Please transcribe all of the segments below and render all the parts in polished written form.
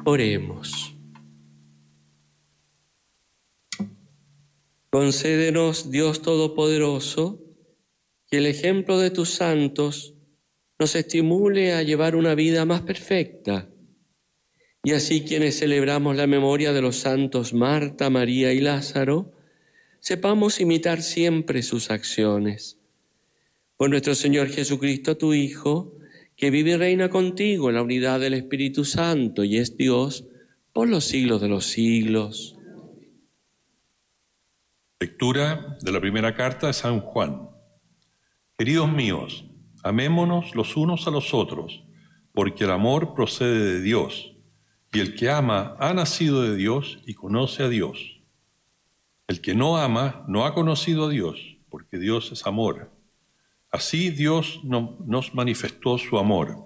Oremos. Concédenos, Dios Todopoderoso, que el ejemplo de tus santos nos estimule a llevar una vida más perfecta, y así quienes celebramos la memoria de los santos Marta, María y Lázaro, sepamos imitar siempre sus acciones. Por nuestro Señor Jesucristo, tu Hijo, que vive y reina contigo en la unidad del Espíritu Santo y es Dios por los siglos de los siglos. Lectura de la primera carta de San Juan. Queridos míos, amémonos los unos a los otros, porque el amor procede de Dios, y el que ama ha nacido de Dios y conoce a Dios. El que no ama no ha conocido a Dios, porque Dios es amor. Así Dios nos manifestó su amor.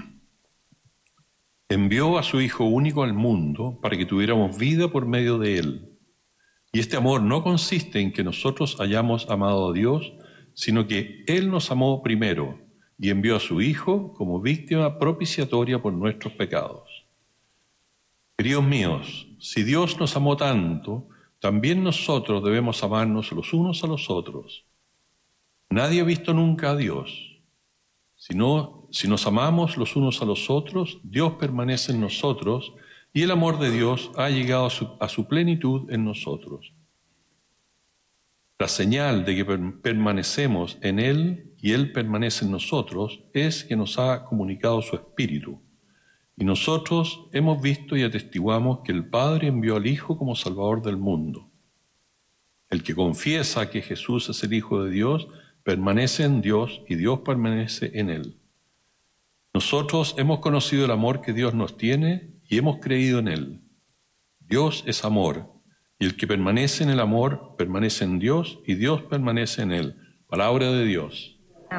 Envió a su Hijo único al mundo para que tuviéramos vida por medio de Él. Y este amor no consiste en que nosotros hayamos amado a Dios, sino que Él nos amó primero y envió a su Hijo como víctima propiciatoria por nuestros pecados. Queridos míos, si Dios nos amó tanto, también nosotros debemos amarnos los unos a los otros. Nadie ha visto nunca a Dios. Si nos amamos los unos a los otros, Dios permanece en nosotros y el amor de Dios ha llegado a su plenitud en nosotros. La señal de que permanecemos en Él y Él permanece en nosotros es que nos ha comunicado su Espíritu. Y nosotros hemos visto y atestiguamos que el Padre envió al Hijo como Salvador del mundo. El que confiesa que Jesús es el Hijo de Dios, permanece en Dios y Dios permanece en Él. Nosotros hemos conocido el amor que Dios nos tiene y hemos creído en Él. Dios es amor, y el que permanece en el amor permanece en Dios y Dios permanece en Él. Palabra de Dios.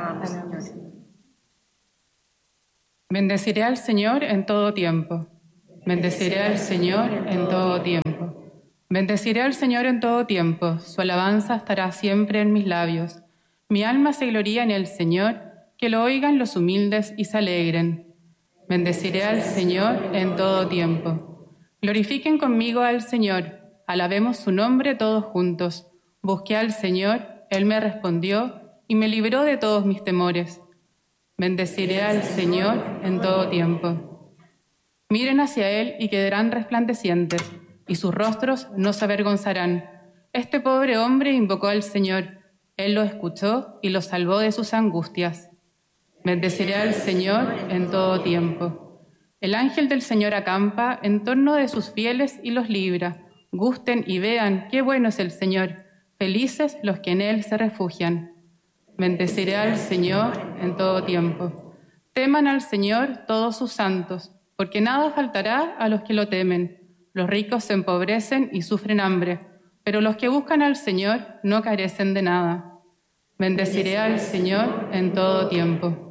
Bendeciré al Señor en todo tiempo. Bendeciré al Señor en todo tiempo. Bendeciré al Señor en todo tiempo. Su alabanza estará siempre en mis labios. Mi alma se gloría en el Señor, que lo oigan los humildes y se alegren. Bendeciré al Señor en todo tiempo. Glorifiquen conmigo al Señor. Alabemos su nombre todos juntos. Busqué al Señor, Él me respondió y me libró de todos mis temores. Bendeciré al Señor en todo tiempo. Miren hacia Él y quedarán resplandecientes, y sus rostros no se avergonzarán. Este pobre hombre invocó al Señor. Él lo escuchó y lo salvó de sus angustias. Bendeciré al Señor en todo tiempo. El ángel del Señor acampa en torno de sus fieles y los libra. Gusten y vean qué bueno es el Señor. Felices los que en Él se refugian. Bendeciré al Señor en todo tiempo. Teman al Señor todos sus santos, porque nada faltará a los que lo temen. Los ricos se empobrecen y sufren hambre, pero los que buscan al Señor no carecen de nada. Bendeciré al Señor en todo tiempo.